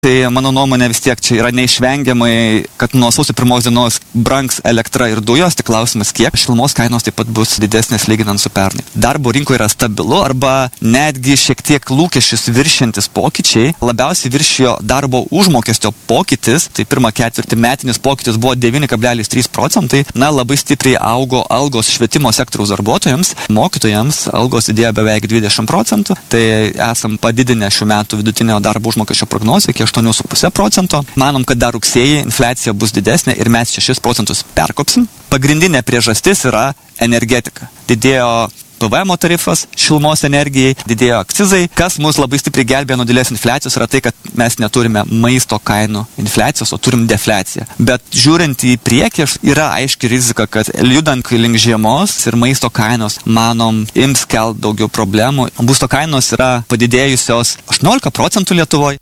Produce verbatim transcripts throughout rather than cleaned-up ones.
Tai mano nuomonė vis tiek čia yra neišvengiamai, kad nuo sausio pirmos dienos brangs elektra ir dujos, tik klausimas kiek. Šilumos kainos taip pat bus didesnės lyginant su pernai. Darbo rinkoje yra stabilu arba netgi šiek tiek lūkesčius viršiantis pokyčiai. Labiausiai viršijo darbo užmokesčio pokytis, tai pirmą ketvirtį metinis pokytis buvo devyni kablelis trys procentai. Na, labai stipriai augo algos švietimo sektoriaus darbuotojams, mokytojams algos didėjo beveik dvidešimt procentų. Tai esam padidinę šių metų vidutinio darbo užmokesčio prognozę iki aštuoni su puse procento. Manom, kad dar rugsėjį infliacija bus didesnė ir mes šešis procentus perkopsim. Pagrindinė priežastis yra energetika. Didėjo P V M tarifas šilumos energijai, didėjo akcizai. Kas mus labai stipriai gelbėjo nuo didelės infliacijos yra tai, kad mes neturime maisto kainų infliacijos, o turim defliaciją. Bet žiūrint į priekį, yra aiški rizika, kad judant link žiemos ir maisto kainos, manom, ims kelt daugiau problemų. Būsto kainos yra padidėjusios aštuoniolika procentų Lietuvoje.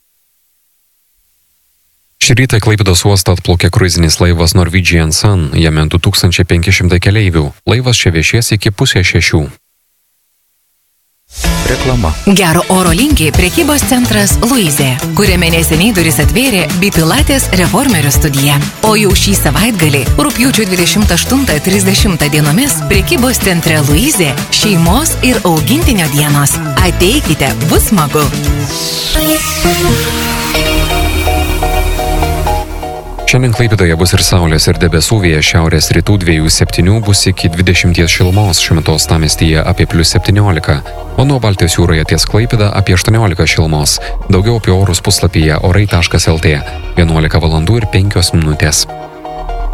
Šį rytą į Klaipėdos uostą atplaukė kruizinis laivas Norwegian Sun, jame du tūkstančiai penki šimtai keleivių. Laivas čia viešies iki pusės šešių. Reklama. Gero oro linki prekybos centras Luizė, kuriame neseniai duris atvėrė Bipilatės reformerio studija. O jau šį savaitgalį, rugpjūčio dvidešimt aštuntą trisdešimtą dienomis, prekybos centre Luizė šeimos ir augintinio dienos. Ateikite, bus smagu. Šiandien Klaipėdoje bus ir saulės ir debesų, vėjas šiaurės rytų dviejų septynių bus iki dvidešimties šilumos, Šventos Uostamiestyje apie plius septyniolika, o nuo Baltijos jūroje ties Klaipėda apie aštuoniolika šilumos. Daugiau apie orus puslapyje orai taškas lt. vienuolika valandų ir penkios minutės.